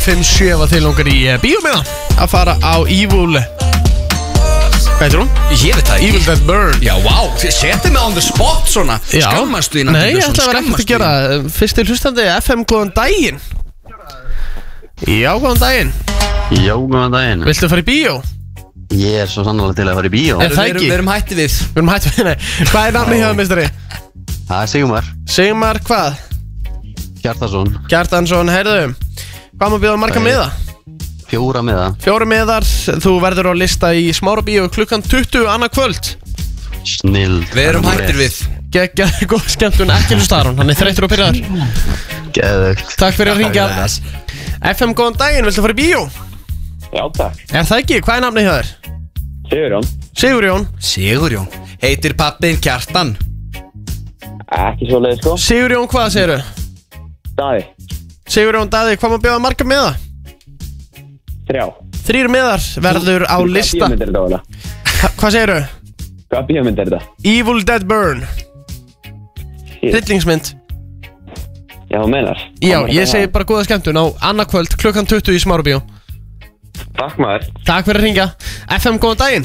957 var til langar í bíómiða að fara á Evil. Hvað heitir hún? Ég veit það ekki. Evil Dead Burn. Já, wow, þið setið mig on the spot svona. Skammastu í Nei, ég ætla að vera ekkert að gera. Fyrst til hlustandi, FM, góðan daginn. Já, góðan daginn. Já, góðan daginn. Viltu fara í bíó? Ég svo sannlega til að fara í bíó. Er það ekki? Við erum hætti við. Nei. Hvað er namni hjá það, mistari? Það Sigmar. Sigmar hvað? Hjartarsson. Hjartarsson, heyrðu. Hvað má bjóða marga miða? 4 miða. 4 miðar, þú verður á lista í Smárabíó klukkan 20 annað kvöld. Snill. Við erum hættir við. Geggjaði góð skemmtun, ekki hlusta hann er þreyttur og pirraður. Geðvegt. Takk fyrir að hringja. FM, góðan daginn, viltu fara í bíó? Já, takk. Er það ekki? Hvað er namni hjá þér? Sigurjón. Sigurjón. Heitir pappin Kjartan? Ekki svo leið, sko. Sigurjón, hvað segirðu? Daði. Sigurjón Daði, hvað má bjóða marga miða? 3. 3 miðar verður á lista. Hvað bíómynd er þetta? Hvað segirðu? Hvað bíómynd er þetta? Evil Dead Burn. Hryllingsmynd. Já, þú meinar. Já, ég segi bara góða skemmtun á annað kvöld klukkan 20 í Smárabíó. Takk maður. Takk fyrir að hringja. FM, góðan daginn.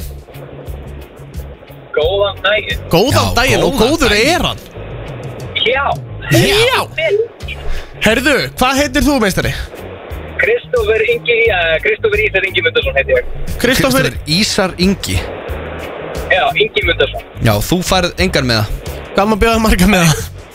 Góðan daginn. Góðan daginn og góður er hann. Já. Herðu, hvað heitir þú, meistari? Kristófer Ísar Ingimundarsson heiti ég. Kristófer Ísar Ingi. Já, Ingimundarsson. Já, þú færð engan með það. Hvað má bjóða marga miða?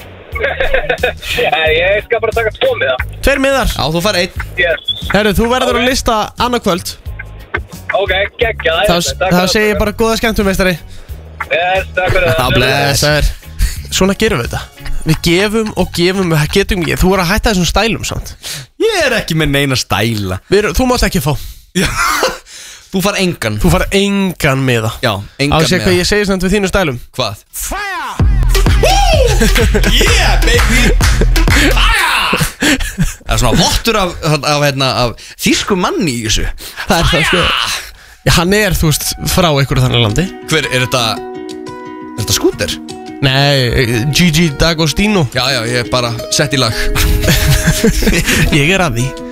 Ég skal bara taka 2 miða. 2 miðar. Já, þú færð 1. Yes. Herðu, þú verður á lista annað kvöld. Ok, geggjað. Það segir bara góða skemmtum, meistari. Yes, takk fyrir það. Bless. Svona gerum við þetta. Við gefum og gefum, við getum ekki. Þú er að hætta þessum stælum, sant? Ég er ekki með neina stæla. Þú mást ekki fá. Þú færð engan. Þú færð engan miða. Já, engan miða. Á sig hvað ég segir samt við þínu stælum. Hvað? Fire! Woo! Yeah, baby! Fire! Það er svona vottur af þýsku manni í þessu. Það er það, sko. Já, hann er, þú veist, frá einhverju þannig landi. Hver, er þetta skúter? Nei, Gigi D'Agostino. Já, ég er bara sett í lag. Ég er að því.